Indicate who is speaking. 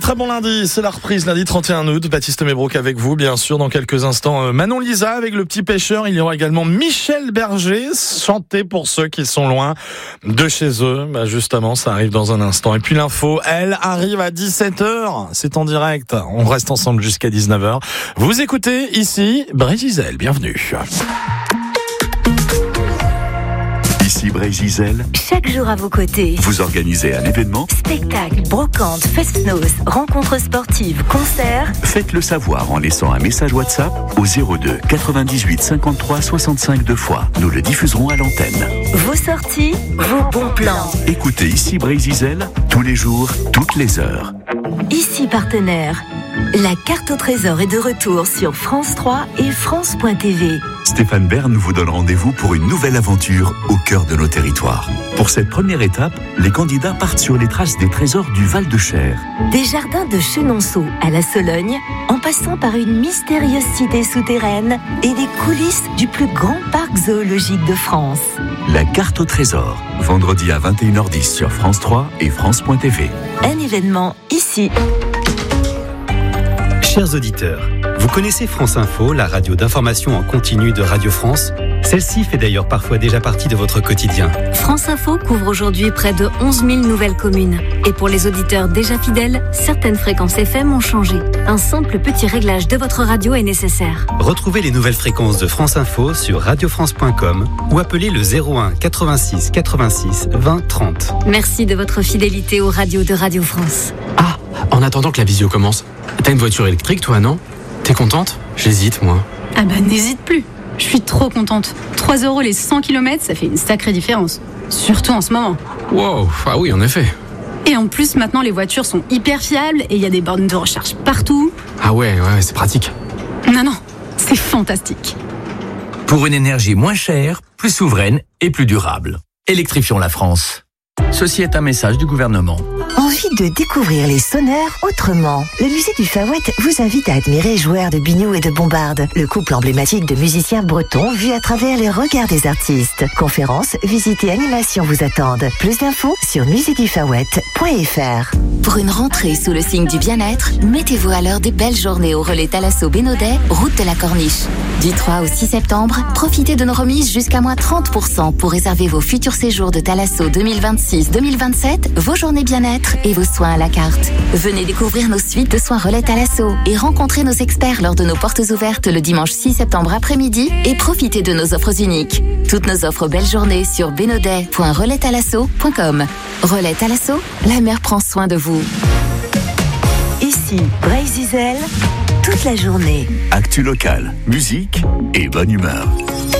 Speaker 1: très bon lundi, c'est la reprise lundi 31 août. Baptiste Mébroc avec vous, bien sûr, dans quelques instants. Manon Lisa avec Le Petit Pêcheur. Il y aura également Michel Berger, chanter pour ceux qui sont loin de chez eux. Justement, ça arrive dans un instant. Et puis l'info, elle arrive à 17h. C'est en direct. On reste ensemble jusqu'à 19h. Vous écoutez ici Brésil. Bienvenue.
Speaker 2: Ici Brésil.
Speaker 3: Chaque jour à vos côtés.
Speaker 2: Vous organisez un événement.
Speaker 3: Spectacle, brocante, fest-noz, rencontres sportives, concerts.
Speaker 2: Faites-le savoir en laissant un message WhatsApp au 02 98 53 65 deux fois. Nous le diffuserons à l'antenne.
Speaker 3: Vos sorties, vos bons plans.
Speaker 2: Écoutez Ici Brésil tous les jours, toutes les heures.
Speaker 3: Ici partenaire. La carte au trésor est de retour sur France 3 et France.tv.
Speaker 2: Stéphane Bern vous donne rendez-vous pour une nouvelle aventure au cœur de nos territoires. Pour cette première étape, les candidats partent sur les traces des trésors du Val-de-Cher.
Speaker 3: Des jardins de Chenonceau à la Sologne, en passant par une mystérieuse cité souterraine et les coulisses du plus grand parc zoologique de France.
Speaker 2: La carte au trésor, vendredi à 21h10 sur France 3 et France.tv.
Speaker 3: Un événement ici.
Speaker 4: Chers auditeurs, vous connaissez France Info, la radio d'information en continu de Radio France. Celle-ci fait d'ailleurs parfois déjà partie de votre quotidien.
Speaker 5: France Info couvre aujourd'hui près de 11 000 nouvelles communes. Et pour les auditeurs déjà fidèles, certaines fréquences FM ont changé. Un simple petit réglage de votre radio est nécessaire.
Speaker 4: Retrouvez les nouvelles fréquences de France Info sur radiofrance.com ou appelez le 01 86 86 20 30.
Speaker 5: Merci de votre fidélité aux radios de Radio France.
Speaker 6: Ah, en attendant que la visio commence, t'as une voiture électrique toi, non ? T'es contente ? J'hésite, moi.
Speaker 7: Ah bah n'hésite plus. Je suis trop contente. 3 € les 100 km, ça fait une sacrée différence. Surtout en ce moment.
Speaker 6: Wow, ah oui, en effet.
Speaker 7: Et en plus, maintenant, les voitures sont hyper fiables et il y a des bornes de recharge partout.
Speaker 6: Ah ouais, c'est pratique.
Speaker 7: Non, c'est fantastique.
Speaker 8: Pour une énergie moins chère, plus souveraine et plus durable. Électrifions la France. Ceci est un message du gouvernement.
Speaker 3: Envie de découvrir les sonneurs autrement? Le musée du Faouët vous invite à admirer Joueurs de Biniou et de Bombarde, le couple emblématique de musiciens bretons vu à travers les regards des artistes. Conférences, visites et animations vous attendent. Plus d'infos sur musédufaouët.fr. Pour une rentrée sous le signe du bien-être, mettez-vous à l'heure des belles journées au relais Thalasso Bénodet, route de la Corniche. Du 3 au 6 septembre, profitez de nos remises jusqu'à moins 30% pour réserver vos futurs séjours de Thalasso 2026-2027, vos journées bien-être et vos soins à la carte. Venez découvrir nos suites de soins relais Thalasso et rencontrer nos experts lors de nos portes ouvertes le dimanche 6 septembre après-midi et profitez de nos offres uniques. Toutes nos offres belles journées sur bénodet.relaisthalasso.com. Relais Thalasso, la mer prend soin de vous. Ici, Brésil, toute la journée.
Speaker 2: Actu local, musique et bonne humeur.